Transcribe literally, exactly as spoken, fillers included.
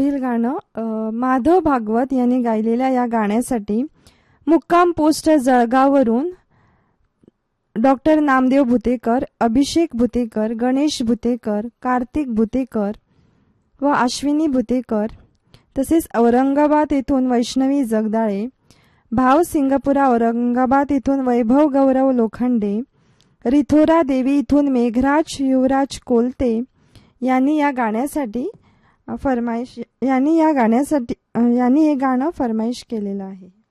पुढील गाणं अ, माधव भागवत यांनी गायलेल्या या गाण्यासाठी मुक्काम पोस्ट जळगाववरून डॉक्टर नामदेव भुतेकर, अभिषेक भुतेकर, गणेश भुतेकर, कार्तिक भुतेकर व अश्विनी भुतेकर, तसेच औरंगाबाद येथून वैष्णवी जगदाळे, भाव सिंगपुरा औरंगाबाद येथून वैभव गौरव लोखंडे, रिथोरा देवी इथून मेघराज युवराज कोलते यांनी या गाण्यासाठी फरमाईश यांनी या गाण्यासाठी यांनी हे गाणं फरमाईश केलेलं आहे.